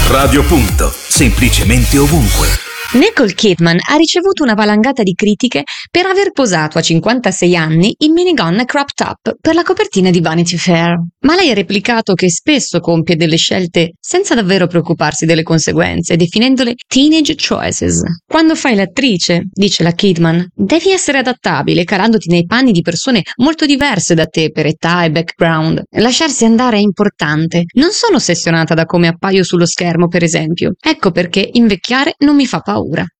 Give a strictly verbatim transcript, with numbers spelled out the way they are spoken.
Radio Punto, semplicemente ovunque. Nicole Kidman ha ricevuto una valangata di critiche per aver posato a cinquantasei anni in minigonna crop top per la copertina di Vanity Fair. Ma lei ha replicato che spesso compie delle scelte senza davvero preoccuparsi delle conseguenze, definendole teenage choices. Quando fai l'attrice, dice la Kidman, devi essere adattabile, calandoti nei panni di persone molto diverse da te per età e background. Lasciarsi andare è importante. Non sono ossessionata da come appaio sullo schermo, per esempio. Ecco perché invecchiare non mi fa paura.